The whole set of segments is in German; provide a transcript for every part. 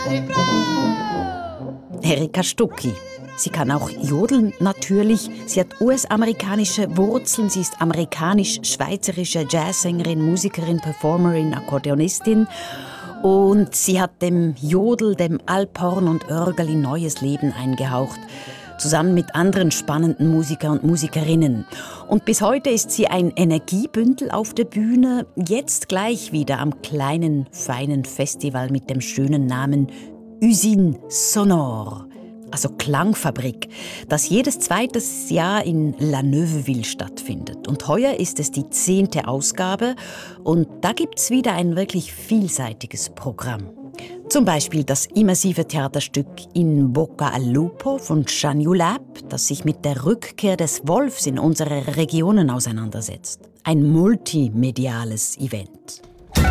Erika Stucki. Sie kann auch jodeln, natürlich. Sie hat US-amerikanische Wurzeln. Sie ist amerikanisch-schweizerische Jazzsängerin, Musikerin, Performerin, Akkordeonistin. Und sie hat dem Jodel, dem Alphorn und Örgeli neues Leben eingehaucht. Zusammen mit anderen spannenden Musikern und Musikerinnen. Und bis heute ist sie ein Energiebündel auf der Bühne. Jetzt gleich wieder am kleinen, feinen Festival mit dem schönen Namen Usine Sonore. Also Klangfabrik, das jedes zweites Jahr in La Neuveville stattfindet. Und heuer ist es die 10. Ausgabe und da gibt's wieder ein wirklich vielseitiges Programm. Zum Beispiel das immersive Theaterstück In Bocca al Lupo von Jean Yulab, das sich mit der Rückkehr des Wolfs in unsere Regionen auseinandersetzt. Ein multimediales Event.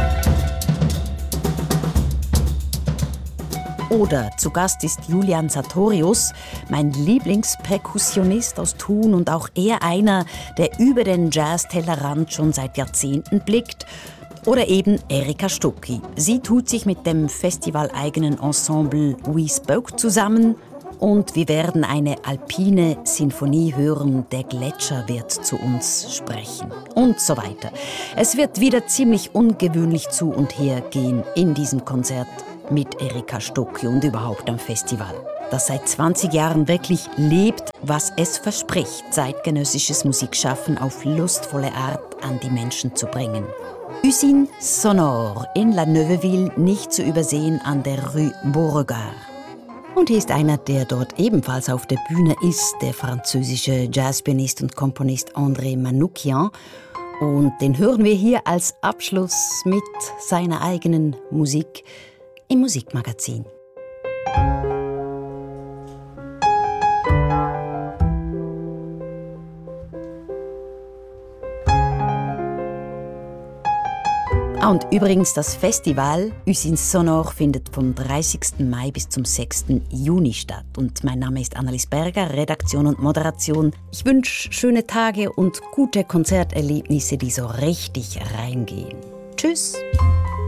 Oder zu Gast ist Julian Sartorius, mein Lieblingsperkussionist aus Thun und auch er einer, der über den Jazz-Tellerrand schon seit Jahrzehnten blickt. Oder eben Erika Stucki. Sie tut sich mit dem festivaleigenen Ensemble We Spoke zusammen und wir werden eine alpine Sinfonie hören, der Gletscher wird zu uns sprechen und so weiter. Es wird wieder ziemlich ungewöhnlich zu und her gehen in diesem Konzert mit Erika Stucki und überhaupt am Festival, das seit 20 Jahren wirklich lebt, was es verspricht, zeitgenössisches Musikschaffen auf lustvolle Art an die Menschen zu bringen. Usine Sonore in La Neuveville, nicht zu übersehen an der Rue Beauregard. Und hier ist einer, der dort ebenfalls auf der Bühne ist, der französische Jazzpianist und Komponist André Manoukian. Und den hören wir hier als Abschluss mit seiner eigenen Musik im Musikmagazin. Und übrigens, das Festival Usine Sonore findet vom 30. Mai bis zum 6. Juni statt. Und mein Name ist Annelies Berger, Redaktion und Moderation. Ich wünsche schöne Tage und gute Konzerterlebnisse, die so richtig reingehen. Tschüss!